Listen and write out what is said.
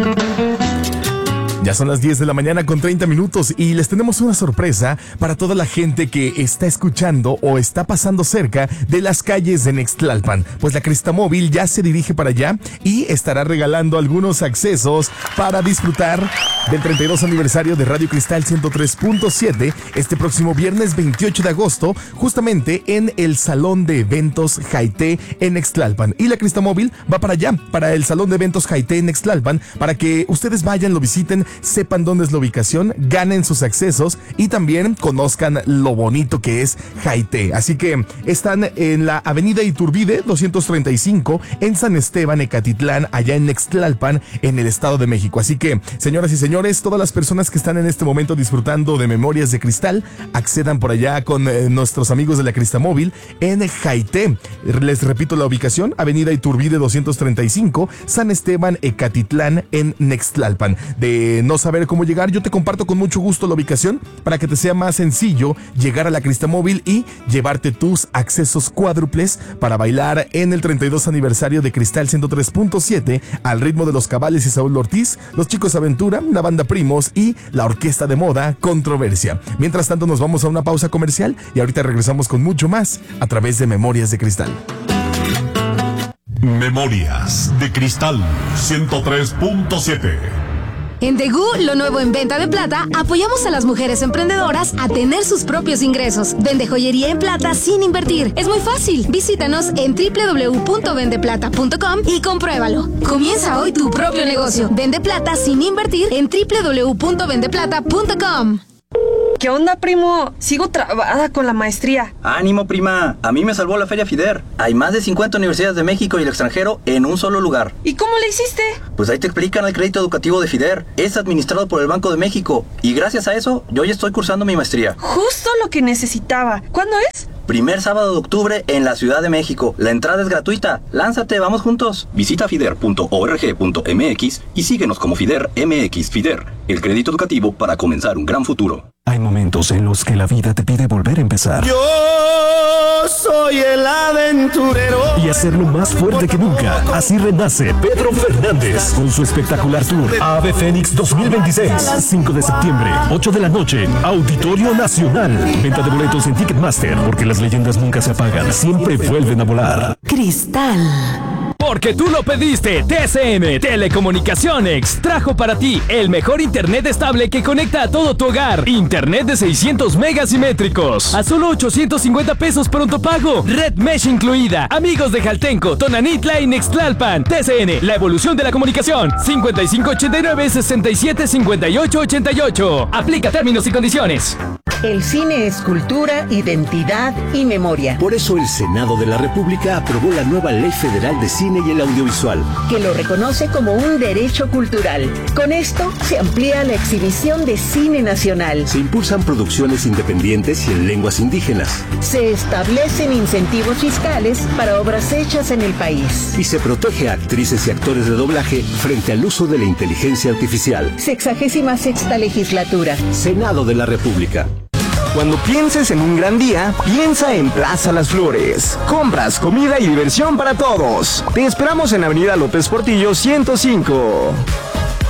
Ya son las 10 de la mañana con 30 minutos y les tenemos una sorpresa para toda la gente que está escuchando o está pasando cerca de las calles de Nextlalpan. Pues la Cristamóvil ya se dirige para allá y estará regalando algunos accesos para disfrutar del 32 aniversario de Radio Cristal 103.7 este próximo viernes 28 de agosto, justamente en el Salón de Eventos Jaité en Nextlalpan. Y la Cristamóvil va para allá, para el Salón de Eventos Jaité en Nextlalpan, para que ustedes vayan, lo visiten, sepan dónde es la ubicación, ganen sus accesos y también conozcan lo bonito que es Jaité. Así que están en la avenida Iturbide 235 en San Esteban, Ecatitlán, allá en Nextlalpan, en el Estado de México. Así que, señoras y señores, todas las personas que están en este momento disfrutando de Memorias de Cristal, accedan por allá con nuestros amigos de la Cristamóvil en Jaité. Les repito la ubicación: avenida Iturbide 235, San Esteban, Ecatitlán, en Nextlalpan. De no saber cómo llegar, yo te comparto con mucho gusto la ubicación para que te sea más sencillo llegar a la Cristamóvil y llevarte tus accesos cuádruples para bailar en el 32 aniversario de Cristal 103.7 al ritmo de Los Cabales y Saúl Ortiz, Los Chicos Aventura, la banda Primos y la orquesta de moda Controversia. Mientras tanto, nos vamos a una pausa comercial y ahorita regresamos con mucho más a través de Memorias de Cristal. Memorias de Cristal 103.7. En Degú, lo nuevo en venta de plata, apoyamos a las mujeres emprendedoras a tener sus propios ingresos. Vende joyería en plata sin invertir. Es muy fácil. Visítanos en www.vendeplata.com y compruébalo. Comienza hoy tu propio negocio. Vende plata sin invertir en www.vendeplata.com. ¿Qué onda, primo? Sigo trabada con la maestría. ¡Ánimo, prima! A mí me salvó la Feria FIDER. Hay más de 50 universidades de México y el extranjero en un solo lugar. ¿Y cómo le hiciste? Pues ahí te explican el crédito educativo de FIDER. Es administrado por el Banco de México. Y gracias a eso, yo ya estoy cursando mi maestría. Justo lo que necesitaba. ¿Cuándo es? Primer sábado de octubre en la Ciudad de México. La entrada es gratuita. Lánzate, vamos juntos. Visita fider.org.mx y síguenos como FIDER MX. FIDER, el crédito educativo para comenzar un gran futuro. Hay momentos en los que la vida te pide volver a empezar. Yo soy el aventurero. Y hacerlo más fuerte que nunca. Así renace Pedro Fernández con su espectacular tour Ave Fénix 2026. 5 de septiembre, 8 de la noche, Auditorio Nacional. Venta de boletos en Ticketmaster, porque las leyendas nunca se apagan, siempre vuelven a volar. Cristal. Porque tú lo pediste, TCM Telecomunicaciones trajo para ti el mejor internet estable que conecta a todo tu hogar. Internet de 600 megasimétricos a solo 850 pesos pronto pago. Red Mesh incluida. Amigos de Jaltenco, Tonanitla y Nextlalpan. TCN, la evolución de la comunicación. 5589-675888. Aplica términos y condiciones. El cine es cultura, identidad y memoria. Por eso el Senado de la República aprobó la nueva Ley Federal de Cine y el Audiovisual, que lo reconoce como un derecho cultural. Con esto se amplía la exhibición de cine nacional. Se impulsan producciones independientes y en lenguas indígenas. Se establecen incentivos fiscales para obras hechas en el país. Y se protege a actrices y actores de doblaje frente al uso de la inteligencia artificial. 66ª legislatura. Senado de la República. Cuando pienses en un gran día, piensa en Plaza Las Flores. Compras, comida y diversión para todos. Te esperamos en Avenida López Portillo 105.